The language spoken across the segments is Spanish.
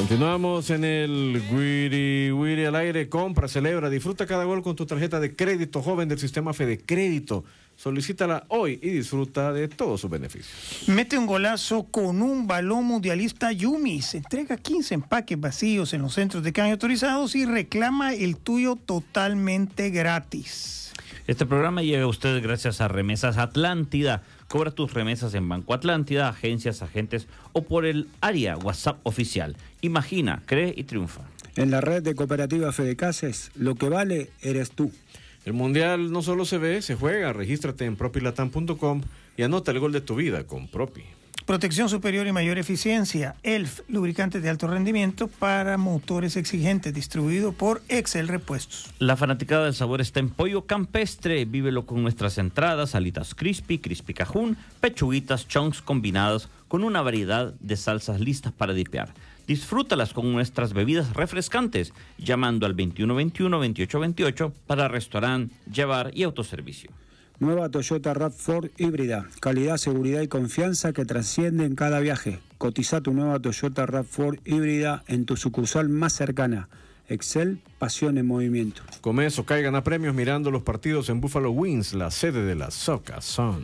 Continuamos en el Wiri Wiri al aire. Compra, celebra, disfruta cada gol con tu tarjeta de crédito joven del sistema Fede Crédito. Solicítala hoy y disfruta de todos sus beneficios. Mete un golazo con un balón mundialista Yumi. Se entrega 15 empaques vacíos en los centros de cambio autorizados y reclama el tuyo totalmente gratis. Este programa llega a ustedes gracias a Remesas Atlántida. Cobra tus remesas en Banco Atlántida, agencias, agentes o por el área WhatsApp oficial. Imagina, cree y triunfa. En la red de cooperativas Fedecases, lo que vale eres tú. El Mundial no solo se ve, se juega. Regístrate en propilatam.com y anota el gol de tu vida con Propi. Protección superior y mayor eficiencia. ELF, lubricante de alto rendimiento para motores exigentes, distribuido por Excel Repuestos. La fanaticada del sabor está en Pollo Campestre. Vívelo con nuestras entradas, alitas crispy, crispy cajún, pechuguitas, chunks combinadas con una variedad de salsas listas para dipear. Disfrútalas con nuestras bebidas refrescantes, llamando al 2121-2828 para restaurante, llevar y autoservicio. Nueva Toyota RAV4 híbrida. Calidad, seguridad y confianza que trasciende en cada viaje. Cotiza tu nueva Toyota RAV4 híbrida en tu sucursal más cercana. Excel, pasión en movimiento. Come eso, caigan a premios mirando los partidos en Buffalo Wings, la sede de la Soca Sun.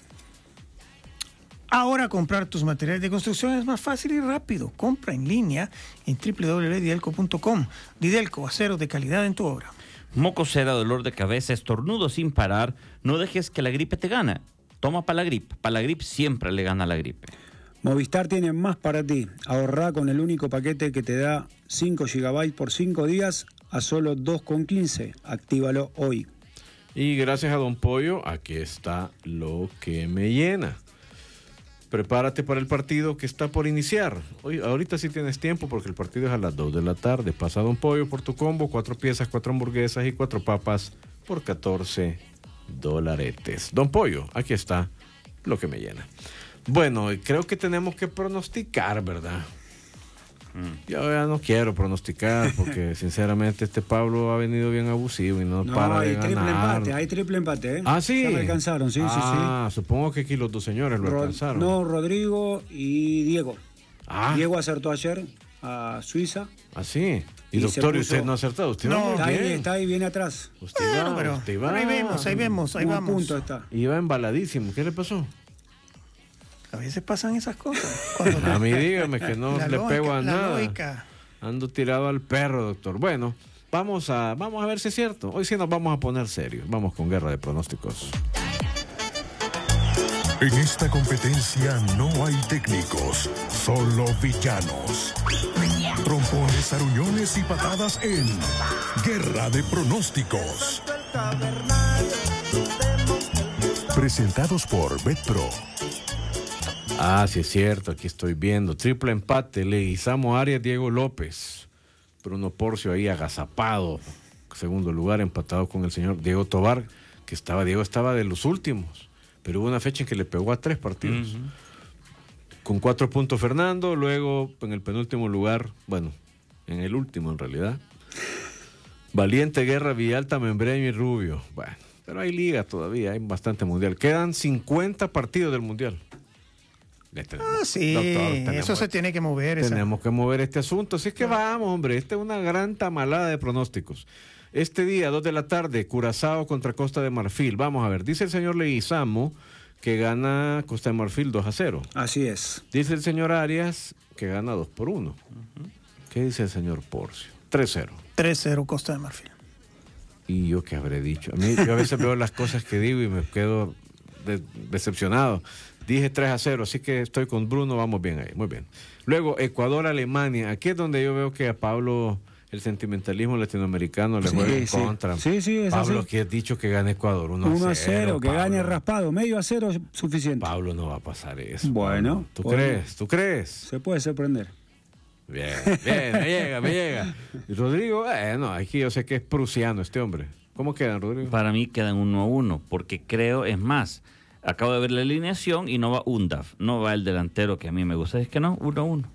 Ahora comprar tus materiales de construcción es más fácil y rápido. Compra en línea en www.didelco.com. Didelco, acero de calidad en tu obra. Mocosera, dolor de cabeza, estornudo sin parar. No dejes que la gripe te gane. Toma Palagrip. Palagrip siempre le gana a la gripe. Movistar tiene más para ti. Ahorrá con el único paquete que te da 5 GB por 5 días a solo 2,15. Actívalo hoy. Y gracias a Don Pollo, aquí está lo que me llena. Prepárate para el partido que está por iniciar. Hoy, ahorita sí tienes tiempo porque el partido es a las 2 de la tarde. Pasa Don Pollo por tu combo, 4 piezas, 4 hamburguesas y 4 papas por $14. Don Pollo, aquí está lo que me llena. Bueno, creo que tenemos que pronosticar, ¿verdad? Yo ya no quiero pronosticar porque sinceramente este Pablo ha venido bien abusivo y no para de ganar. Hay triple empate, ¿eh? Ah, sí. Ya me alcanzaron, sí. Supongo que aquí los dos señores lo alcanzaron. No, Rodrigo y Diego. Ah. Diego acertó ayer a Suiza. Ah, sí. Y Y doctor, ¿y se puso- usted no ha acertado? Usted No, va muy bien. Está ahí bien atrás. Usted Bueno, va, pero usted va. ahí vemos, ahí Un vamos. punto está. Iba embaladísimo. ¿Qué le pasó? A veces pasan esas cosas. Cuando A mí dígame que no la le lógica- pego a la nada. lógica. Ando tirado al perro, doctor. Bueno, vamos a ver si es cierto. Hoy sí nos vamos a poner serios. Vamos con guerra de pronósticos. En esta competencia no hay técnicos, solo villanos. Trompones, aruñones y patadas en Guerra de Pronósticos. Presentados por BetPro. Ah, sí es cierto, aquí estoy viendo. Triple empate, Leguizamo Arias, Diego López. Bruno Porcio ahí agazapado. Segundo lugar, empatado con el señor Diego Tobar, Diego estaba de los últimos, pero hubo una fecha en que le pegó a 3 partidos. Con 4 puntos Fernando, luego en el penúltimo lugar, bueno, en el último en realidad. Valiente, Guerra, Villalta, Membreño y Rubio. Bueno, pero hay liga todavía, hay bastante mundial. Quedan 50 partidos del mundial. Sí, Doctor, eso se tiene que mover. Tenemos que mover este asunto. Así es que vamos, hombre. Esta es una gran tamalada de pronósticos. Este día, 2 de la tarde, Curazao contra Costa de Marfil. Vamos a ver. Dice el señor Leguizamo que gana Costa de Marfil 2-0. Así es. Dice el señor Arias que gana 2-1. ¿Qué dice el señor Porcio? 3-0. 3-0 Costa de Marfil. ¿Y yo qué habré dicho? Yo a veces veo las cosas que digo y me quedo decepcionado. Dije 3-0, así que estoy con Bruno, vamos bien ahí, muy bien. Luego, Ecuador-Alemania. Aquí es donde yo veo que a Pablo el sentimentalismo latinoamericano le juega en contra. Sí, es Pablo, así. que has dicho que gane Ecuador 1-0, que Pablo. gane raspado. Medio a 0 es suficiente. Pablo no va a pasar eso. Bueno, Pablo. ¿Tú crees? Se puede sorprender. Bien, me llega. Y Rodrigo, no, aquí yo sé que es prusiano este hombre. ¿Cómo quedan, Rodrigo? Para mí quedan 1-1, porque creo, es más, acabo de ver la alineación y no va Undaf, no va el delantero que a mí me gusta, es que no, 1-1.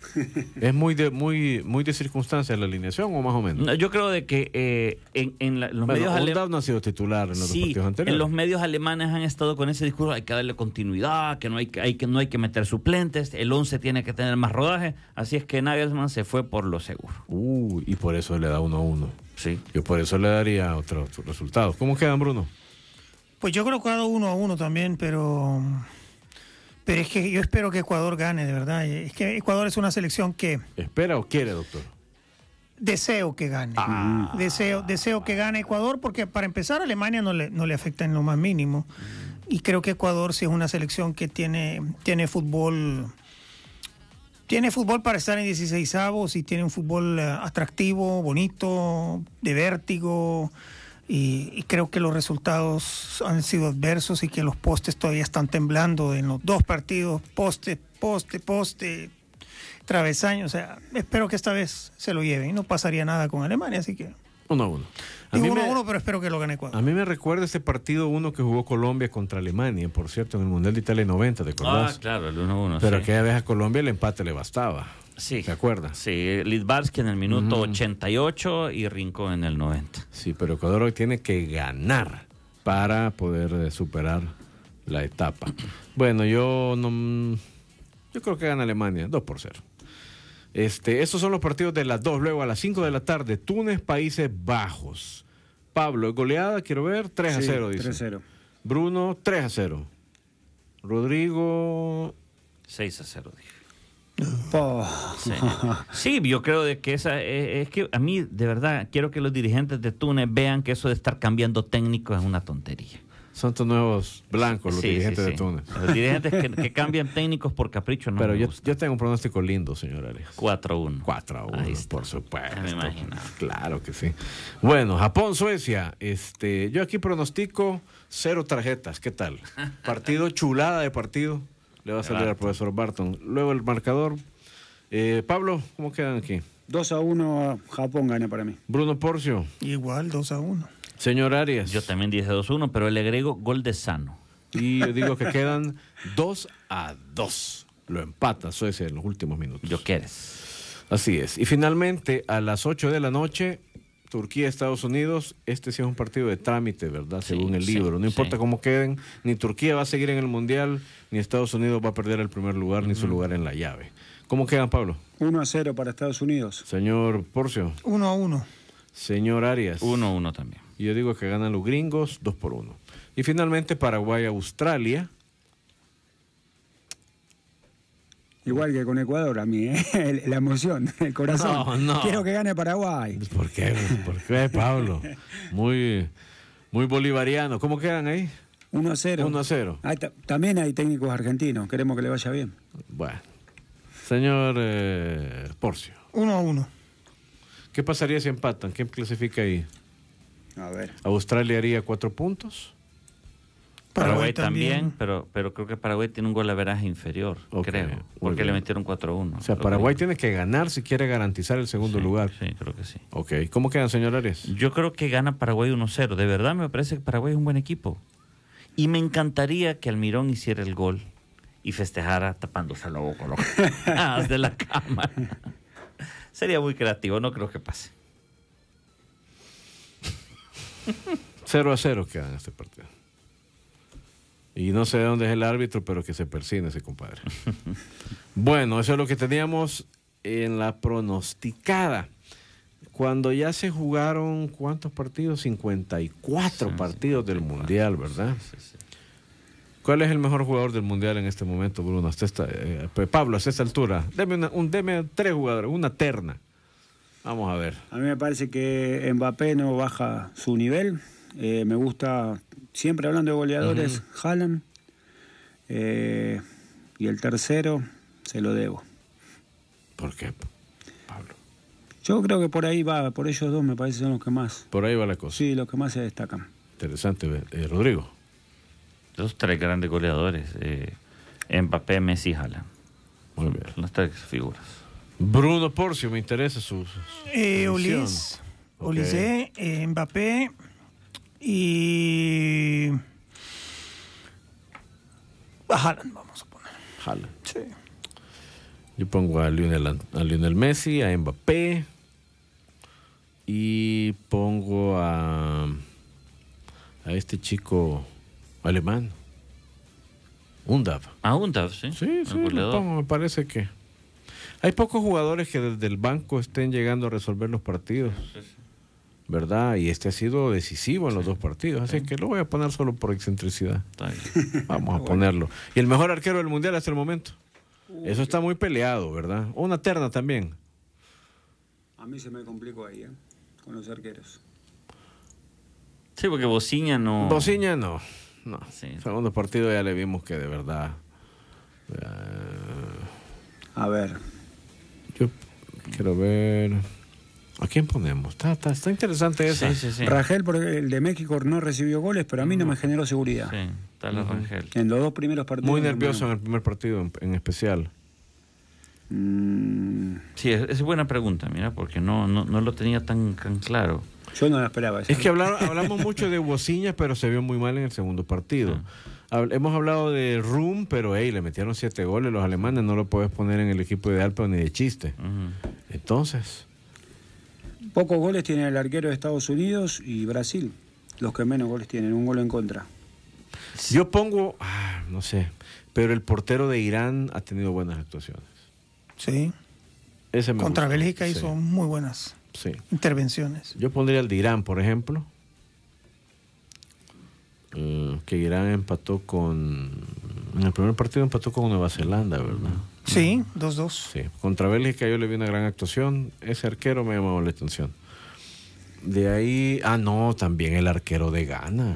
¿Es muy de circunstancia la alineación o más o menos? No, yo creo de que los medios alemanes no ha sido titular en los dos partidos anteriores. En los medios alemanes han estado con ese discurso, hay que darle continuidad, que no hay que meter suplentes, el 11 tiene que tener más rodaje, así es que Nagelsmann se fue por lo seguro. Y por eso le da 1-1. Sí. Yo por eso le daría otros resultados. ¿Cómo quedan, Bruno? Pues yo creo que ha dado 1-1 también, pero es que yo espero que Ecuador gane, de verdad. Es que Ecuador es una selección que... ¿Espera o quiere, doctor? Deseo que gane. Deseo que gane Ecuador, porque para empezar a Alemania no le afecta en lo más mínimo. Y creo que Ecuador sí es una selección que tiene fútbol... Tiene fútbol para estar en 16avos y tiene un fútbol atractivo, bonito, de vértigo... Y creo que los resultados han sido adversos y que los postes todavía están temblando en los dos partidos, poste, travesaño. O sea, espero que esta vez se lo lleven. No pasaría nada con Alemania, así que... 1-1. Digo 1-1, pero espero que lo gane Ecuador. A mí me recuerda este partido 1 que jugó Colombia contra Alemania, por cierto, en el Mundial de Italia 90, ¿te acordás? Claro, el 1-1. Pero sí. aquella vez a Colombia el empate le bastaba. Sí. ¿Te acuerdas? Sí, Lidbarski en el minuto 88 y Rincón en el 90. Sí, pero Ecuador hoy tiene que ganar para poder superar la etapa. Bueno, yo creo que gana Alemania 2-0. Estos son los partidos de las 2. Luego a las 5 de la tarde, Túnez, Países Bajos. Pablo, goleada, quiero ver, 3-0, dice. 3-0. Bruno, 3-0. Rodrigo... 6-0, dije. Oh. Sí, yo creo de que esa es que a mí de verdad quiero que los dirigentes de Túnez vean que eso de estar cambiando técnicos es una tontería. Son estos nuevos blancos los dirigentes de Túnez. Los dirigentes que cambian técnicos por capricho no. Pero me yo gusta. tengo un pronóstico lindo, señor Arias. 4-1. 4-1, por supuesto. Me imagino. Claro que sí. Bueno, Japón, Suecia. Yo aquí pronostico 0 tarjetas. ¿Qué tal? Partido chulada de partido. Le va a salir al profesor Barton. Luego el marcador. Pablo, ¿cómo quedan aquí? 2-1 Japón gana para mí. Bruno Porcio. Igual, 2-1. Señor Arias. Yo también dije 2-1, pero le agrego gol de Sano. Y yo digo que quedan 2-2. Lo empata Suecia en los últimos minutos. Yo quieres. Así es. Y finalmente, a las 8 de la noche, Turquía, Estados Unidos. Sí es un partido de trámite, ¿verdad? Según el libro. No importa cómo queden, ni Turquía va a seguir en el Mundial, ni Estados Unidos va a perder el primer lugar, ni su lugar en la llave. ¿Cómo quedan, Pablo? 1-0 para Estados Unidos. Señor Porcio. 1-1. Señor Arias. 1-1 también. Y yo digo que ganan los gringos 2-1. Y finalmente Paraguay, Australia. Igual que con Ecuador, a mí, la emoción, el corazón. No. Quiero que gane Paraguay. ¿Por qué? ¿Por qué, Pablo? Muy bolivariano. ¿Cómo quedan ahí? 1-0. 1-0. También hay técnicos argentinos, queremos que le vaya bien. Bueno. Señor Porcio. 1-1. ¿Qué pasaría si empatan? ¿Quién clasifica ahí? A ver. ¿Australia haría 4 puntos? Paraguay también, pero creo que Paraguay tiene un golaveraje inferior, creo, porque le metieron 4-1. O sea, Paraguay tiene que ganar si quiere garantizar el segundo lugar. Sí, creo que sí. Ok, ¿cómo quedan, señor Arias? Yo creo que gana Paraguay 1-0. De verdad me parece que Paraguay es un buen equipo. Y me encantaría que Almirón hiciera el gol y festejara tapándose la boca de la cámara. Sería muy creativo, no creo que pase. 0-0 quedan este partido. Y no sé de dónde es el árbitro, pero que se persine ese compadre. Bueno, eso es lo que teníamos en la pronosticada. Cuando ya se jugaron, ¿cuántos partidos? 54 partidos del Mundial, ¿verdad? Sí. ¿Cuál es el mejor jugador del Mundial en este momento, Bruno? Pablo, hasta esta altura. Deme 3 jugadores, una terna. Vamos a ver. A mí me parece que Mbappé no baja su nivel. Me gusta, siempre hablando de goleadores, Haaland. Y el tercero se lo debo. ¿Por qué, Pablo? Yo creo que por ahí va, por ellos dos me parece son los que más. Por ahí va la cosa. Sí, los que más se destacan. Interesante. Rodrigo. Los 3 grandes goleadores, Mbappé, Messi y Haaland. Muy bien. Las 3 figuras. Bruno Porcio, me interesa su Olise, Mbappé y Haaland, vamos a poner. Haaland. Sí. Yo pongo a Lionel Messi, a Mbappé y pongo a este chico alemán, Undav. Undav, sí. Sí, lo pongo, me parece que hay pocos jugadores que desde el banco estén llegando a resolver los partidos, ¿verdad? Y este ha sido decisivo en los dos partidos, así que lo voy a poner solo por excentricidad. Vamos a ponerlo. Y el mejor arquero del mundial hasta el momento. Eso está muy peleado, ¿verdad? Una terna también. A mí se me complicó ahí, con los arqueros. Sí, porque Bociña no. Bociña no. Sí. Segundo partido ya le vimos que de verdad. A ver. Yo quiero ver. ¿A quién ponemos? Está interesante esa. Sí. Rangel, porque el de México no recibió goles, pero a mí no me generó seguridad. Sí, está la Rangel. En los dos primeros partidos. Muy nervioso en el primer partido en especial. Sí, es buena pregunta, mira, porque no lo tenía tan claro. Yo no la esperaba. Es que hablamos mucho de Bociña, pero se vio muy mal en el segundo partido. Hemos hablado de Rum, pero le metieron 7 goles los alemanes, no lo puedes poner en el equipo ideal, pero ni de chiste. Entonces... Pocos goles tiene el arquero de Estados Unidos y Brasil, los que menos goles tienen, un gol en contra. Yo pongo, no sé, pero el portero de Irán ha tenido buenas actuaciones. Sí. Ese me Contra gustó. Bélgica hizo muy buenas intervenciones. Yo pondría el de Irán, por ejemplo, que Irán empató en el primer partido empató con Nueva Zelanda, ¿verdad? Sí, 2-2. Sí, contra Bélgica yo le vi una gran actuación. Ese arquero me llamó la atención. De ahí, también el arquero de Ghana.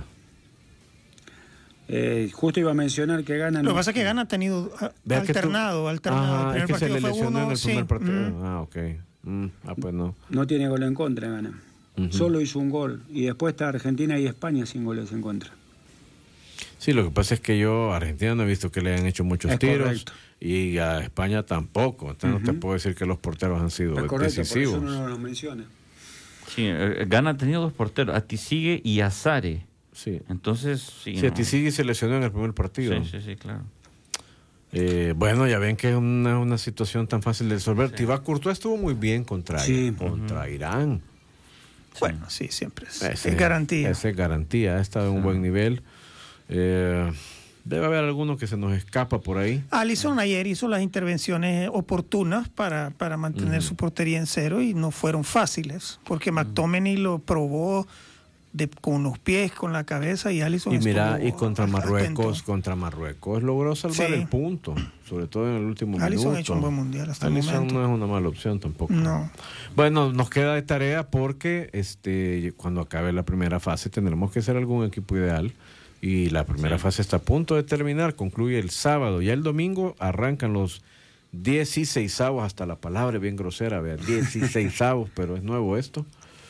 Justo iba a mencionar que Ghana... Lo que pasa es que Ghana ha tenido alternado. El primer es que se partido le fue lesionó en el primer partido. Ok. Pues no. No tiene gol en contra Ghana. Solo hizo un gol. Y después está Argentina y España sin goles en contra. Sí, lo que pasa es que yo a Argentina no he visto que le hayan hecho muchos tiros. Correcto. Y a España tampoco. Entonces no te puedo decir que los porteros han sido decisivos. Por eso no los menciona. Sí, Ghana ha tenido 2 porteros, Atisigue y Azare. Sí. Entonces, sí. Atisigue se lesionó en el primer partido. Sí, claro. Bueno, ya ven que es una situación tan fácil de resolver. Thibaut Courtois estuvo muy bien contra Irán. Bueno, sí, siempre es garantía. Esa es garantía, ha estado en un buen nivel. Debe haber alguno que se nos escapa por ahí. Alisson ayer hizo las intervenciones oportunas para mantener su portería en cero y no fueron fáciles, porque McTominay lo probó con los pies, con la cabeza, y Alisson y contra Marruecos logró salvar el punto, sobre todo en el último Alisson minuto. Ha hecho un buen mundial hasta el momento. Alisson no es una mala opción tampoco. No. Bueno, nos queda de tarea porque cuando acabe la primera fase tendremos que hacer algún equipo ideal. Y la primera fase está a punto de terminar, concluye el sábado. Ya el domingo arrancan los 16avos, hasta la palabra bien grosera, vean, 16avos, pero es nuevo esto.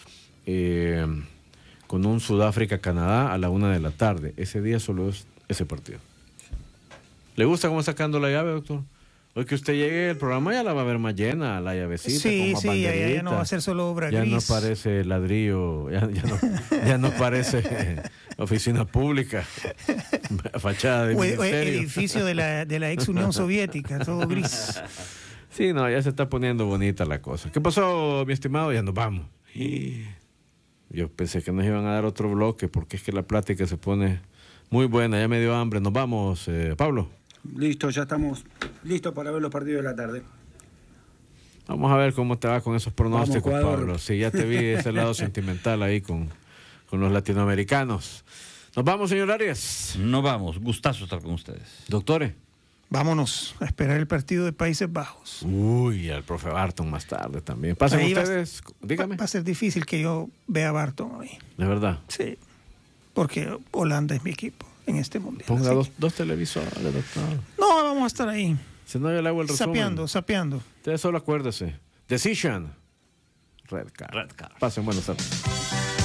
Con un Sudáfrica-Canadá a la 1:00 p.m. Ese día solo es ese partido. ¿Le gusta cómo sacando la llave, doctor? Hoy que usted llegue, el programa ya la va a ver más llena, la llavecita. Sí, ya no va a ser solo obra ya gris. No parece ladrillo, ya no parece oficina pública, fachada de ministerio. Edificio de la ex Unión Soviética, todo gris. Sí, ya se está poniendo bonita la cosa. ¿Qué pasó, mi estimado? Ya nos vamos. Yo pensé que nos iban a dar otro bloque, porque es que la plática se pone muy buena, ya me dio hambre. Nos vamos, Pablo. Listo, ya estamos listos para ver los partidos de la tarde. Vamos a ver cómo te va con esos pronósticos, Vamos, Pablo. Sí, ya te vi ese lado sentimental ahí con los latinoamericanos. Nos vamos, señor Arias. Nos vamos. Gustazo estar con ustedes. Doctores. Vámonos a esperar el partido de Países Bajos. Uy, al profe Barton más tarde también. Pasen ustedes, dígame. Va a ser difícil que yo vea a Barton hoy. ¿De verdad? Sí, porque Holanda es mi equipo en este mundial. Ponga dos televisores, doctor. No, vamos a estar ahí. Si no, yo le hago el resumen. Sapeando. Ustedes solo acuérdese. Decision. Red Card. Red Card. Pasen buenas tardes.